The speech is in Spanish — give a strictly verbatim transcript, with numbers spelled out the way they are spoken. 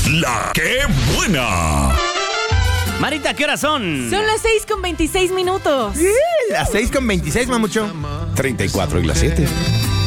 La que buena. Marita, ¿qué horas son? Son las seis con veintiséis minutos. Las seis con veintiséis, mamucho. treinta y cuatro y las siete.